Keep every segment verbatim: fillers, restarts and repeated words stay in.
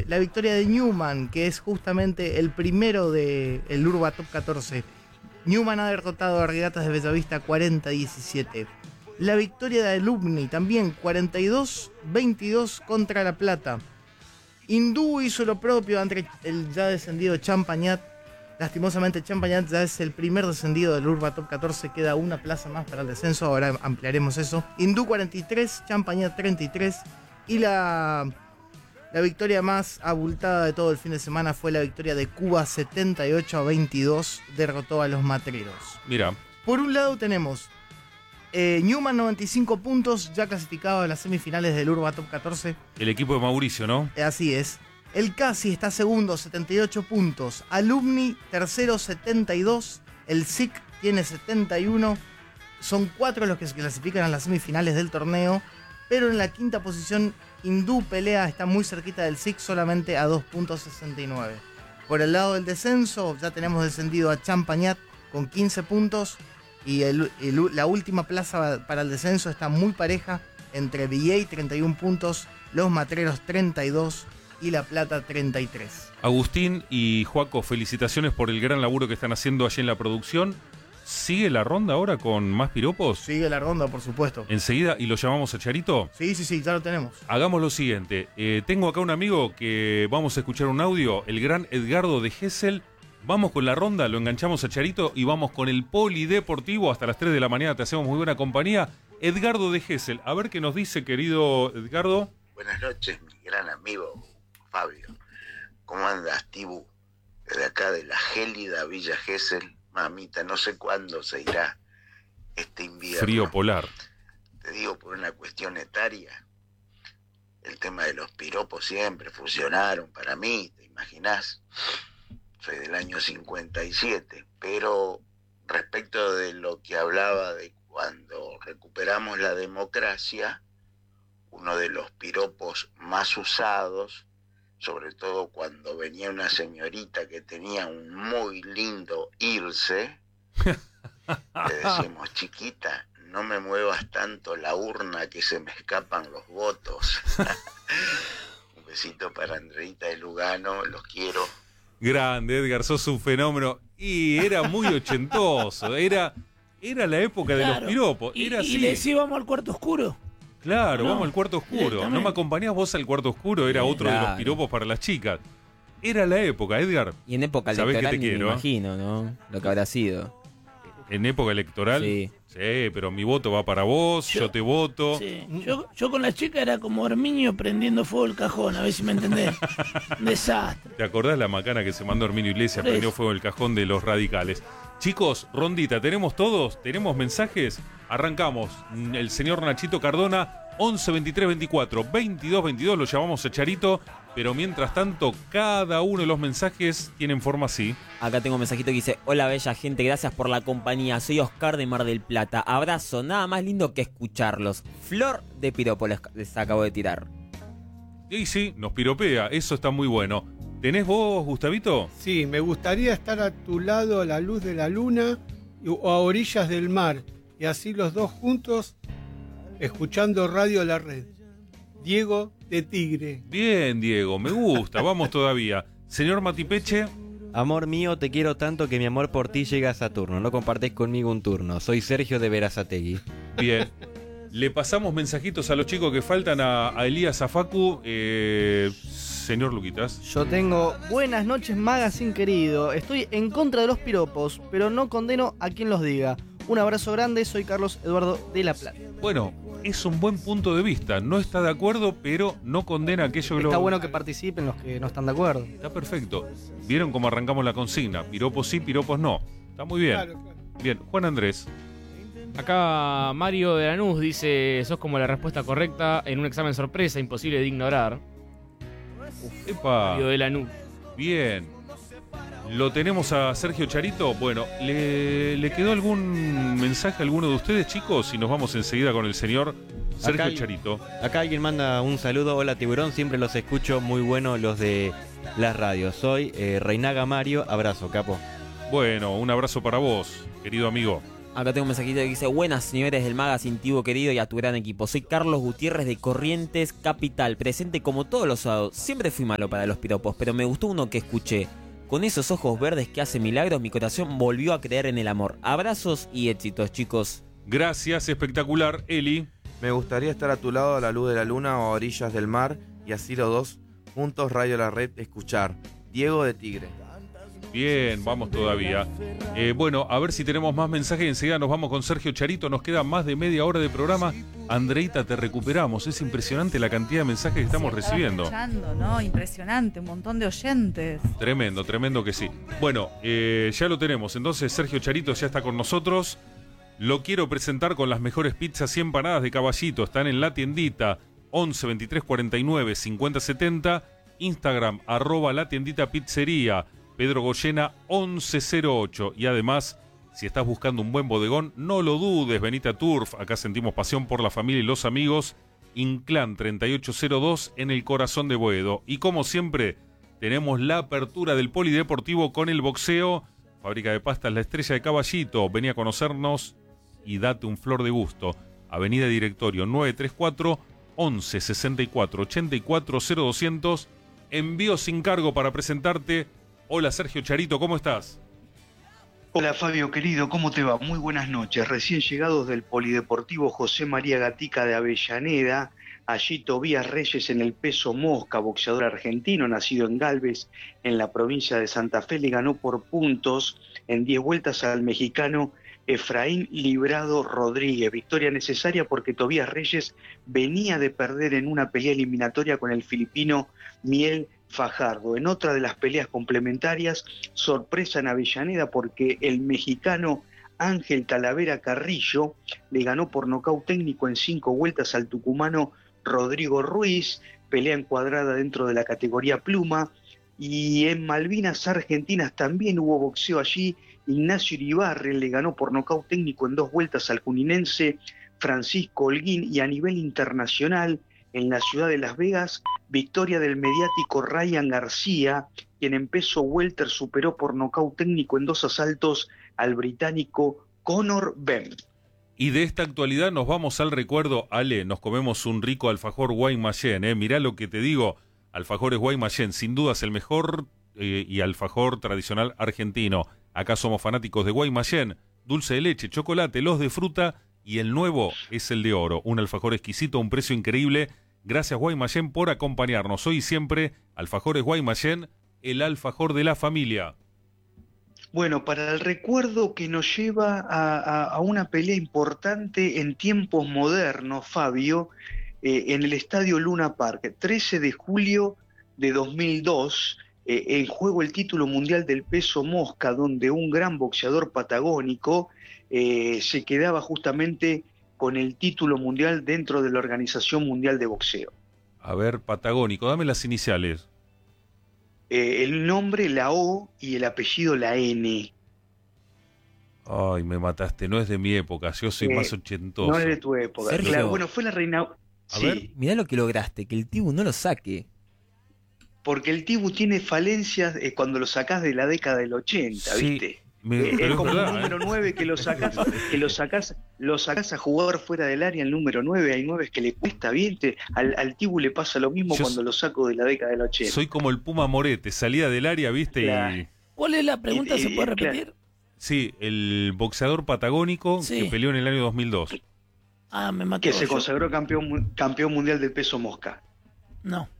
la victoria de Newman, que es justamente el primero del Urba Top catorce. Newman ha derrotado a Regatas de Bellavista cuarenta a diecisiete. La victoria de Alumni también cuarenta y dos a veintidós contra La Plata. Hindú hizo lo propio ante el ya descendido Champagnat. Lastimosamente Champagnat ya es el primer descendido del Urba Top catorce, queda una plaza más para el descenso, ahora ampliaremos eso. Hindú cuarenta y tres, Champagnat treinta y tres y la, la victoria más abultada de todo el fin de semana fue la victoria de Cuba setenta y ocho a veintidós, derrotó a los Matreros. Mira. Por un lado tenemos eh, Newman noventa y cinco puntos, ya clasificado a las semifinales del Urba Top catorce. El equipo de Mauricio, ¿no? Eh, así es. El Casi está segundo, setenta y ocho puntos. Alumni, tercero, setenta y dos. El S I C tiene setenta y uno. Son cuatro los que se clasifican a las semifinales del torneo. Pero en la quinta posición, Hindú pelea, está muy cerquita del S I C, solamente a dos puntos sesenta y nueve. Por el lado del descenso, ya tenemos descendido a Champagnat con quince puntos. Y el, el, la última plaza para el descenso está muy pareja entre V A, treinta y uno puntos, Los Matreros, treinta y dos. Y La Plata treinta y tres. Agustín y Joaco, felicitaciones por el gran laburo que están haciendo allí en la producción. ¿Sigue la ronda ahora con más piropos? Sigue la ronda, por supuesto. Enseguida, ¿y lo llamamos a Charito? Sí, sí, sí, ya lo tenemos. Hagamos lo siguiente. Eh, tengo acá un amigo que vamos a escuchar un audio, el gran Edgardo de Gesell. Vamos con la ronda, lo enganchamos a Charito y vamos con el polideportivo. Hasta las tres de la mañana te hacemos muy buena compañía. Edgardo de Gesell, a ver qué nos dice, querido Edgardo. Buenas noches, mi gran amigo Fabio. ¿Cómo andas, Tibu? Desde acá de la gélida Villa Gesell. Mamita, no sé cuándo se irá este invierno. Frío polar. Te digo por una cuestión etaria. El tema de los piropos siempre funcionaron para mí, ¿te imaginás? Soy del año cincuenta y siete, pero respecto de lo que hablaba de cuando recuperamos la democracia, uno de los piropos más usados, sobre todo cuando venía una señorita que tenía un muy lindo irse, le decimos, chiquita, no me muevas tanto la urna que se me escapan los votos. Un besito para Andreita de Lugano, los quiero. Grande, Edgar, sos un fenómeno. Y era muy ochentoso, era, era la época de claro. los piropos. Era y, así. y le decía, vamos al cuarto oscuro. Claro, no, vamos al cuarto oscuro. ¿No me acompañás vos al cuarto oscuro? Era otro claro. de los piropos para las chicas. Era la época, Edgar. Y en época electoral ni me imagino, ¿no? Lo que habrá sido. ¿En época electoral? Sí. Sí, pero mi voto va para vos, yo, yo te voto. Sí. Yo, yo con la chica era como Herminio prendiendo fuego el cajón, a ver si me entendés. Desastre. ¿Te acordás la macana que se mandó Herminio Iglesias? Por Prendió eso. fuego el cajón de los radicales. Chicos, rondita, ¿tenemos todos? ¿Tenemos mensajes? Arrancamos. El señor Nachito Cardona, once veintitrés veinticuatro veintidós veintidós, lo llamamos a Charito, pero mientras tanto, cada uno de los mensajes tienen forma así. Acá tengo un mensajito que dice: hola bella gente, gracias por la compañía, soy Oscar de Mar del Plata, abrazo, nada más lindo que escucharlos. Flor de piropo les, les acabo de tirar. Y sí, nos piropea, eso está muy bueno. ¿Tenés vos, Gustavito? Sí, me gustaría estar a tu lado a la luz de la luna o a orillas del mar, y así los dos juntos escuchando Radio La Red. Diego de Tigre. Bien, Diego, me gusta, vamos todavía. Señor Matipeche. Amor mío, te quiero tanto que mi amor por ti llega a Saturno. No compartés conmigo un turno. Soy Sergio de Berazategui. Bien. Le pasamos mensajitos a los chicos que faltan, a, a Elías, a Facu. Eh, señor Luquitas. Yo tengo buenas noches, Magazine querido. Estoy en contra de los piropos, pero no condeno a quien los diga. Un abrazo grande, soy Carlos Eduardo de La Plata. Bueno, es un buen punto de vista. No está de acuerdo, pero no condena aquello que lo... Está bueno que participen los que no están de acuerdo. Está perfecto. ¿Vieron cómo arrancamos la consigna? Piropos sí, piropos no. Está muy bien. Claro, claro. Bien, Juan Andrés. Acá Mario de Lanús dice: sos como la respuesta correcta en un examen sorpresa, imposible de ignorar. Uf, epa. Mario de Lanús. Bien. Lo tenemos a Sergio Charito. Bueno, ¿le, ¿le quedó algún mensaje a alguno de ustedes, chicos? Y nos vamos enseguida con el señor Sergio Acá, Charito. Acá alguien manda un saludo. Hola, Tiburón, siempre los escucho. Muy buenos los de las radios. Soy eh, Reinaga Mario. Abrazo, capo. Bueno, un abrazo para vos, querido amigo. Acá tengo un mensajito que dice: buenas señores del Magazine, Tivo querido, y a tu gran equipo. Soy Carlos Gutiérrez de Corrientes Capital, presente como todos los sábados. Siempre fui malo para los piropos, pero me gustó uno que escuché. Con esos ojos verdes que hacen milagros, mi corazón volvió a creer en el amor. Abrazos y éxitos, chicos. Gracias, espectacular. Eli. Me gustaría estar a tu lado a la luz de la luna o a orillas del mar, y así los dos juntos, Radio La Red, escuchar. Diego de Tigre. Bien, vamos todavía. Eh, bueno, a ver si tenemos más mensajes. Enseguida nos vamos con Sergio Charito. Nos queda más de media hora de programa. Andreita, te recuperamos. Es impresionante la cantidad de mensajes que estamos recibiendo. Escuchando, ¿no? Impresionante, un montón de oyentes. Tremendo, tremendo que sí. Bueno, eh, ya lo tenemos. Entonces Sergio Charito ya está con nosotros. Lo quiero presentar con las mejores pizzas y empanadas de Caballito. Están en la tiendita once veintitrés cuarenta y nueve cincuenta setenta. Instagram, arroba la tiendita pizzería. Pedro Goyena once cero ocho. Y además, si estás buscando un buen bodegón, no lo dudes, venite a Turf. Acá sentimos pasión por la familia y los amigos. Inclán treinta y ocho cero dos en el corazón de Boedo. Y como siempre, tenemos la apertura del polideportivo con el boxeo. Fábrica de pastas La Estrella de Caballito. Vení a conocernos y date un flor de gusto. Avenida Directorio nueve tres cuatro once sesenta y cuatro ochenta y cuatro cero doscientos. Envío sin cargo para presentarte. Hola Sergio Charito, ¿cómo estás? Hola Fabio querido, ¿cómo te va? Muy buenas noches. Recién llegados del Polideportivo José María Gatica de Avellaneda, allí Tobías Reyes en el peso mosca, boxeador argentino, nacido en Galvez, en la provincia de Santa Fe, le ganó por puntos en diez vueltas al mexicano Efraín Librado Rodríguez. Victoria necesaria porque Tobías Reyes venía de perder en una pelea eliminatoria con el filipino Miel Fajardo. En otra de las peleas complementarias, sorpresa en Avellaneda porque el mexicano Ángel Talavera Carrillo le ganó por nocaut técnico en cinco vueltas al tucumano Rodrigo Ruiz, pelea encuadrada dentro de la categoría pluma. Y en Malvinas Argentinas también hubo boxeo allí. Ignacio Iribarren le ganó por nocaut técnico en dos vueltas al juninense Francisco Holguín. Y a nivel internacional, en la ciudad de Las Vegas, victoria del mediático Ryan García, quien en peso welter superó por nocaut técnico en dos asaltos al británico Conor Benn. Y de esta actualidad nos vamos al recuerdo. Ale, nos comemos un rico alfajor Guaymallén, ¿eh? Mirá lo que te digo, alfajores Guaymallén, sin dudas el mejor eh, y alfajor tradicional argentino. Acá somos fanáticos de Guaymallén, dulce de leche, chocolate, los de fruta, y el nuevo es el de oro. Un alfajor exquisito, un precio increíble. Gracias Guaymallén por acompañarnos hoy y siempre. Alfajores Guaymallén, el alfajor de la familia. Bueno, para el recuerdo que nos lleva a, a, a una pelea importante en tiempos modernos, Fabio, eh, en el estadio Luna Park, trece de julio de dos mil dos, eh, en juego el título mundial del peso mosca, donde un gran boxeador patagónico eh, se quedaba justamente con el título mundial dentro de la Organización Mundial de Boxeo. A ver, patagónico, dame las iniciales. Eh, el nombre, la O, y el apellido, la N. Ay, me mataste, no es de mi época, yo soy eh, más ochentoso. No es de tu época. Sergio, claro, bueno, fue la reina... A sí. ver, mirá lo que lograste, que el Tibu no lo saque. Porque el Tibu tiene falencias eh, cuando lo sacás de la década del ochenta, sí. ¿viste? Me, eh, es como verdad, el número ¿eh? nueve que lo sacás, que lo sacás, lo sacás a jugar fuera del área, el número nueve, hay nueve que le cuesta bien, te, al, al Tibu le pasa lo mismo. Yo cuando lo saco de la década del ochenta. Soy como el Puma Morete, salía del área, ¿viste? Claro. Y... ¿Cuál es la pregunta? ¿Se puede repetir? Claro. Sí, el boxeador patagónico sí. que peleó en el año dos mil dos. Ah, me mató. Que se consagró campeón, campeón mundial del peso mosca. No.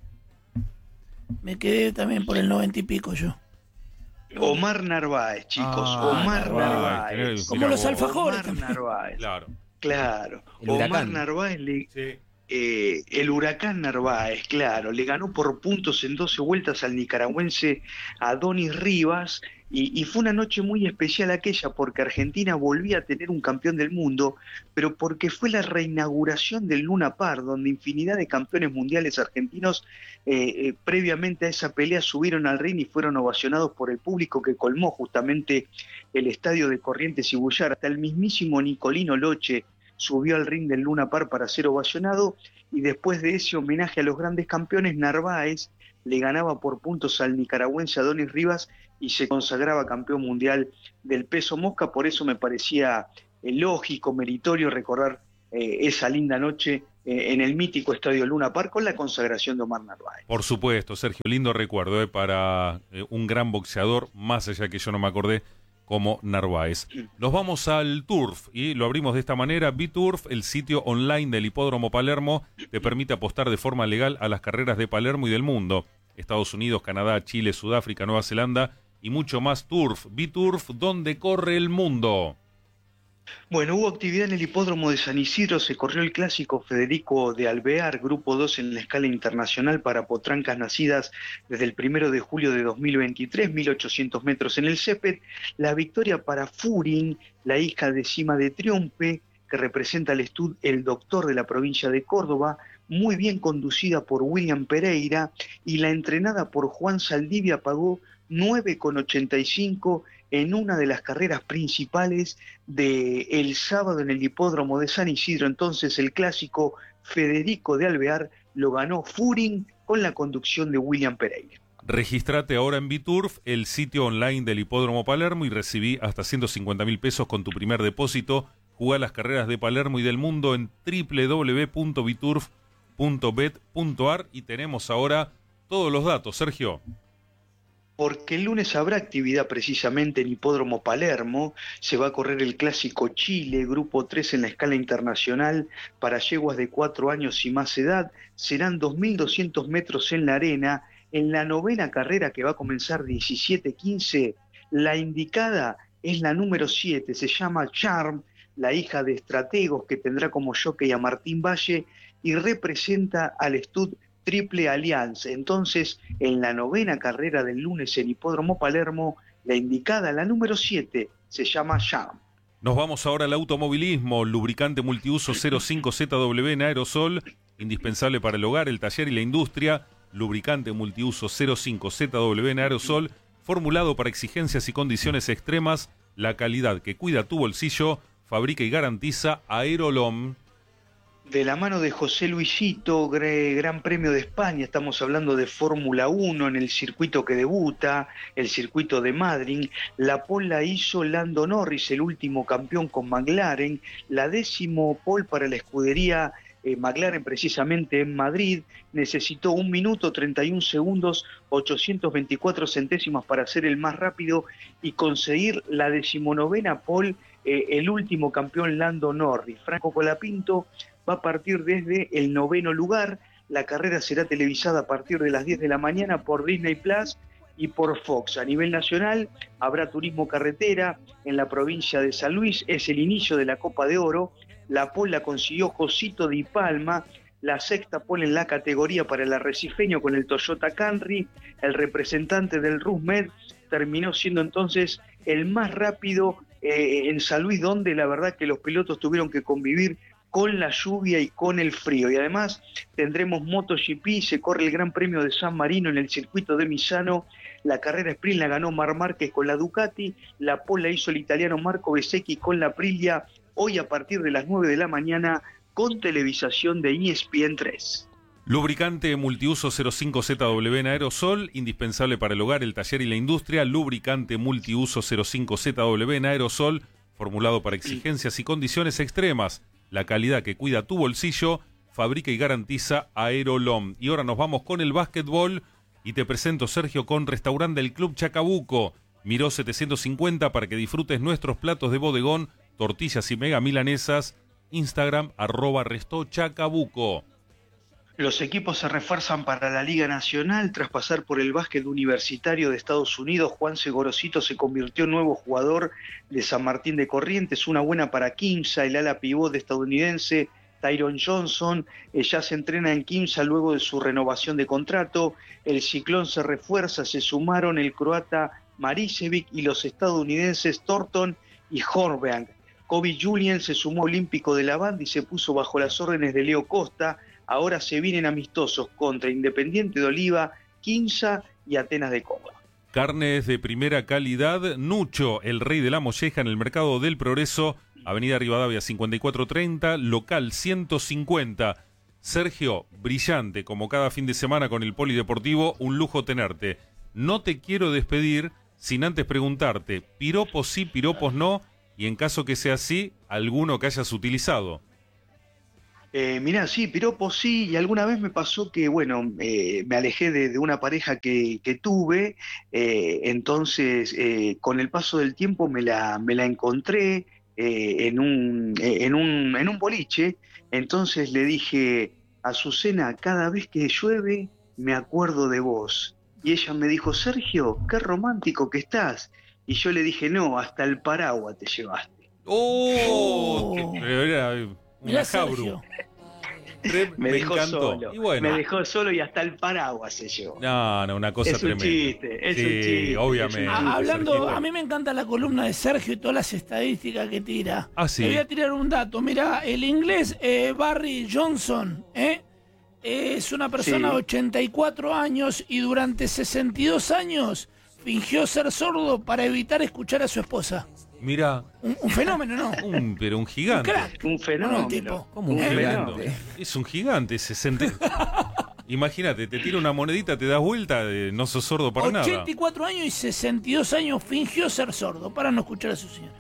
Me quedé también por el noventa y pico yo. Omar Narváez, chicos. Ah, Omar Narváez. Narváez. Como los alfajores. Omar Narváez. Claro. Claro. El Omar huracán. Narváez, le, sí. eh, el huracán Narváez, claro. Le ganó por puntos en doce vueltas al nicaragüense Adonis Rivas. Y, y fue una noche muy especial aquella porque Argentina volvía a tener un campeón del mundo, pero porque fue la reinauguración del Luna Park, donde infinidad de campeones mundiales argentinos eh, eh, previamente a esa pelea subieron al ring y fueron ovacionados por el público que colmó justamente el estadio de Corrientes y Bullar. Hasta el mismísimo Nicolino Loche subió al ring del Luna Park para ser ovacionado, y después de ese homenaje a los grandes campeones, Narváez le ganaba por puntos al nicaragüense Adonis Rivas y se consagraba campeón mundial del peso mosca. Por eso me parecía eh, lógico, meritorio recordar eh, esa linda noche eh, en el mítico Estadio Luna Park con la consagración de Omar Narváez. Por supuesto, Sergio, lindo recuerdo eh, para eh, un gran boxeador, más allá que yo no me acordé, como Narváez. Nos vamos al Turf y lo abrimos de esta manera. B-Turf, el sitio online del Hipódromo Palermo, te permite apostar de forma legal a las carreras de Palermo y del mundo. Estados Unidos, Canadá, Chile, Sudáfrica, Nueva Zelanda y mucho más. Turf, B-Turf, donde corre el mundo. Bueno, hubo actividad en el hipódromo de San Isidro, se corrió el clásico Federico de Alvear, grupo dos en la escala internacional para potrancas nacidas desde el primero de julio de dos mil veintitrés, mil ochocientos metros en el césped. La victoria para Furin, la hija de Cima de Triompe, que representa al estud El Doctor de la provincia de Córdoba, muy bien conducida por William Pereira, y la entrenada por Juan Saldivia pagó nueve con ochenta y cinco en una de las carreras principales del sábado en el hipódromo de San Isidro. Entonces el clásico Federico de Alvear lo ganó Furin con la conducción de William Pereira. Registrate ahora en B-Turf, el sitio online del Hipódromo Palermo, y recibí hasta ciento cincuenta mil pesos con tu primer depósito. Jugá las carreras de Palermo y del mundo en doble u doble u doble u punto biturf punto bet punto a r y tenemos ahora todos los datos, Sergio. Porque el lunes habrá actividad precisamente en Hipódromo Palermo, se va a correr el Clásico Chile, grupo tres en la escala internacional para yeguas de cuatro años y más edad, serán dos mil doscientos metros en la arena. En la novena carrera, que va a comenzar diecisiete quince, la indicada es la número siete, se llama Charm, la hija de Estrategos, que tendrá como jockey a Martín Valle y representa al estud Triple Alliance. Entonces, en la novena carrera del lunes en Hipódromo Palermo, la indicada, la número siete, se llama Charm. Nos vamos ahora al automovilismo. Lubricante multiuso cero cinco Z W en aerosol, indispensable para el hogar, el taller y la industria. Lubricante multiuso cero cinco Z W en aerosol, formulado para exigencias y condiciones extremas, la calidad que cuida tu bolsillo, fabrica y garantiza Aerolom. De la mano de José Luisito, Gran Premio de España, estamos hablando de Fórmula uno en el circuito que debuta, el circuito de Madrid. La pole la hizo Lando Norris, el último campeón con McLaren, la décimo pole para la escudería eh, McLaren precisamente en Madrid, necesitó un minuto, treinta y un segundos, ochocientos veinticuatro centésimas para ser el más rápido y conseguir la decimonovena pole, eh, el último campeón Lando Norris. Franco Colapinto va a partir desde el noveno lugar. La carrera será televisada a partir de las diez de la mañana por Disney Plus y por Fox. A nivel nacional habrá turismo carretera en la provincia de San Luis. Es el inicio de la Copa de Oro. La pole la consiguió Josito Di Palma. La sexta pole en la categoría para el arrecifeño con el Toyota Camry. El representante del Rusmed terminó siendo entonces el más rápido eh, en San Luis, donde la verdad que los pilotos tuvieron que convivir con la lluvia y con el frío. Y además tendremos MotoGP, se corre el Gran Premio de San Marino en el circuito de Misano. La carrera sprint la ganó Marc Márquez con la Ducati, la pole la hizo el italiano Marco Bezzecchi con la Aprilia, hoy a partir de las nueve de la mañana con televisación de E S P N tres. Lubricante multiuso cero cinco Z W en aerosol, indispensable para el hogar, el taller y la industria. Lubricante multiuso cero cinco Z W en aerosol, formulado para exigencias y condiciones extremas. La calidad que cuida tu bolsillo, fabrica y garantiza Aerolom. Y ahora nos vamos con el básquetbol y te presento, Sergio, con Restaurante del Club Chacabuco. Miró setecientos cincuenta para que disfrutes nuestros platos de bodegón, tortillas y mega milanesas. Instagram, arroba Resto Chacabuco. Los equipos se refuerzan para la Liga Nacional. Tras pasar por el básquet universitario de Estados Unidos, Juan Segorosito se convirtió en nuevo jugador de San Martín de Corrientes. Una buena para Quimsa, el ala pivot estadounidense Tyron Johnson. Eh, ya se entrena en Quimsa luego de su renovación de contrato. El Ciclón se refuerza, se sumaron el croata Maricevic y los estadounidenses Thornton y Horvath. Kobe Julien se sumó olímpico de la banda y se puso bajo las órdenes de Leo Costa. Ahora se vienen amistosos contra Independiente de Oliva, Quimsa y Atenas de Córdoba. Carnes de primera calidad, Nucho, el rey de la molleja en el Mercado del Progreso, Avenida Rivadavia cincuenta y cuatro treinta, local ciento cincuenta. Sergio, brillante, como cada fin de semana con el Polideportivo, un lujo tenerte. No te quiero despedir sin antes preguntarte, piropos sí, piropos no, y en caso que sea así, alguno que hayas utilizado. Eh, mirá, sí, piropos sí, y alguna vez me pasó que, bueno, eh, me alejé de, de una pareja que, que tuve, eh, entonces eh, con el paso del tiempo me la, me la encontré eh, en, un, eh, en, un, en un boliche, entonces le dije, Azucena, cada vez que llueve me acuerdo de vos. Y ella me dijo, Sergio, qué romántico que estás. Y yo le dije, no, hasta el paraguas te llevaste. ¡Oh! oh. Era una jabru. Me, me dejó encantó. solo. Y bueno. Me dejó solo y hasta el paraguas se llevó. No, no, una cosa es tremenda. Un chiste, es sí, un chiste. obviamente. Ah, hablando, Sergio. A mí me encanta la columna de Sergio y todas las estadísticas que tira. Ah, sí. Te voy a tirar un dato. Mira, el inglés eh, Barry Johnson, ¿eh? Es una persona de sí. ochenta y cuatro años y durante sesenta y dos años fingió ser sordo para evitar escuchar a su esposa. Mira. Un, un fenómeno, ¿no? Un, pero un gigante. Un crack. Un fenómeno. Un tipo. ¿Cómo un ¿Eh? gigante? Es un gigante. sesenta Imagínate, te tira una monedita, te das vuelta, eh, no sos sordo para nada. ochenta y cuatro años y sesenta y dos años fingió ser sordo para no escuchar a su señora.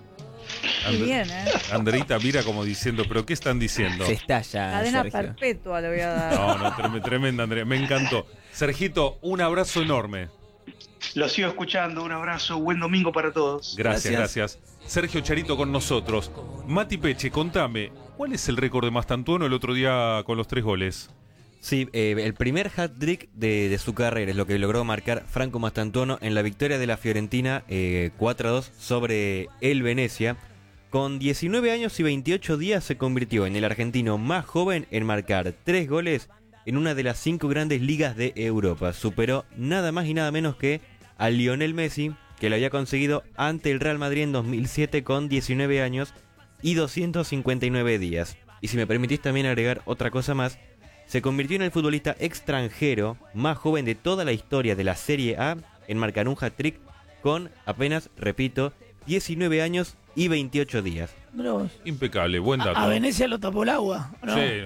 And bien, ¿eh? Andreita mira como diciendo, ¿pero qué están diciendo? Se estalla. Cadena Sergio. perpetua le voy a dar. No, no, trem tremenda, Andrea. Me encantó. Sergito, un abrazo enorme. Lo sigo escuchando. Un abrazo. Buen domingo para todos. Gracias, gracias. gracias. Sergio Charito con nosotros. Mati Peche, contame, ¿cuál es el récord de Mastantuono el otro día con los tres goles? Sí, eh, el primer hat-trick de, de su carrera es lo que logró marcar Franco Mastantuono en la victoria de la Fiorentina eh, cuatro a dos sobre el Venecia. Con diecinueve años y veintiocho días se convirtió en el argentino más joven en marcar tres goles en una de las cinco grandes ligas de Europa. Superó nada más y nada menos que a Lionel Messi, que lo había conseguido ante el Real Madrid en dos mil siete con diecinueve años y doscientos cincuenta y nueve días. Y si me permitís también agregar otra cosa más, se convirtió en el futbolista extranjero más joven de toda la historia de la Serie A en marcar un hat-trick con apenas, repito, diecinueve años y veintiocho días. Bros. Impecable, buen dato. A, a Venecia lo tapó el agua, ¿no? Sí.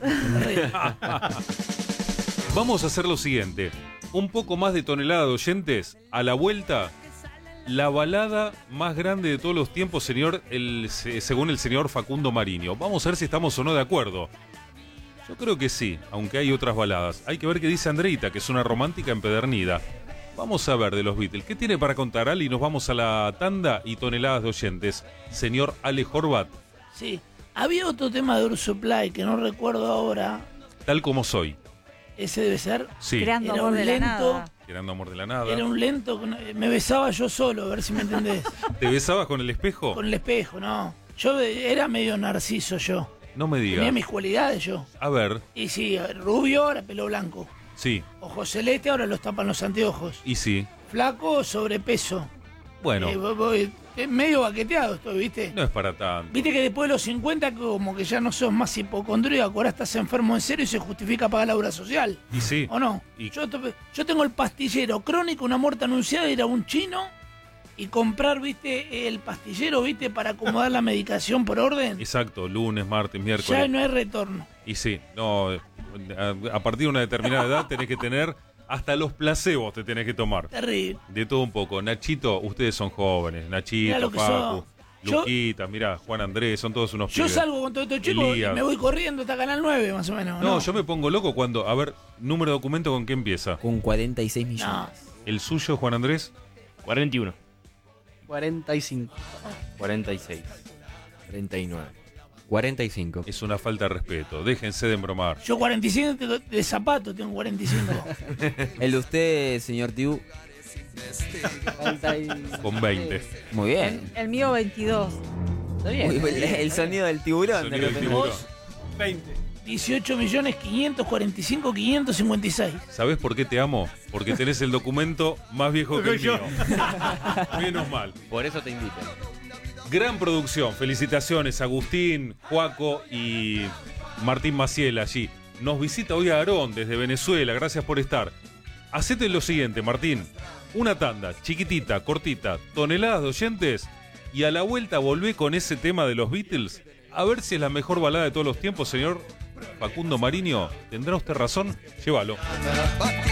Vamos a hacer lo siguiente. Un poco más de tonelada de oyentes. A la vuelta, la balada más grande de todos los tiempos, señor, el, según el señor Facundo Mariño. Vamos a ver si estamos o no de acuerdo. Yo creo que sí, aunque hay otras baladas. Hay que ver qué dice Andreita, que es una romántica empedernida. Vamos a ver de los Beatles. ¿Qué tiene para contar, Ali? Nos vamos a la tanda y toneladas de oyentes. Señor Ale Horvat. Sí. Había otro tema de Urso Supply que no recuerdo ahora. Tal como soy. Ese debe ser. Sí. Creando Era amor un de la lento. nada. Creando amor de la nada. Era un lento. Me besaba yo solo, a ver si me entendés. ¿Te besabas con el espejo? Con el espejo, no. Yo era medio narciso yo. No me digas. Tenía mis cualidades yo. A ver. Y sí, rubio, ahora pelo blanco. Sí. Ojos celeste, ahora los tapan los anteojos. Y sí. Flaco, sobrepeso. Bueno. Eh, voy, voy, eh, medio baqueteado estoy, ¿viste? No es para tanto. Viste que después de los cincuenta como que ya no sos más hipocondríaco, ahora estás enfermo en serio y se justifica pagar la obra social. Y sí. ¿O no? Y... Yo, yo tengo el pastillero crónico, una muerte anunciada, ir a un chino y comprar, viste, el pastillero, viste, para acomodar la medicación por orden. Exacto, lunes, martes, miércoles. Ya no hay retorno. Y sí, no, a partir de una determinada edad tenés que tener, hasta los placebos te tenés que tomar. Terrible. De todo un poco. Nachito, ustedes son jóvenes. Nachito, Paco, Luquita, mirá, Juan Andrés, son todos unos yo pibes. Yo salgo con todos estos chicos Elías. y me voy corriendo hasta Canal nueve, más o menos. No, no, yo me pongo loco cuando, a ver, número de documento, ¿con qué empieza? Con cuarenta y seis millones. No. ¿El suyo, Juan Andrés? cuarenta y uno. cuarenta y cinco. cuarenta y seis. treinta y nueve. cuarenta y cinco. Es una falta de respeto. Déjense de embromar. Yo cuarenta y cinco de zapato tengo cuarenta y cinco. El de usted, señor Tibu. Con veinte. Muy bien. El, el mío veintidós. Está bien. Muy bien. El sonido del tiburón. El sonido del tiburón. veinte. dieciocho millones quinientos cuarenta y cinco mil quinientos cincuenta y seis. ¿Sabés por qué te amo? Porque tenés el documento más viejo que el mío. Menos mal. Por eso te invito. Gran producción. Felicitaciones, Agustín, Joaco y Martín Maciel allí. Nos visita hoy Aarón desde Venezuela. Gracias por estar. Hacete lo siguiente, Martín. Una tanda, chiquitita, cortita, toneladas de oyentes. Y a la vuelta volvé con ese tema de los Beatles. A ver si es la mejor balada de todos los tiempos, señor Facundo Mariño, ¿tendrá usted razón? Llévalo.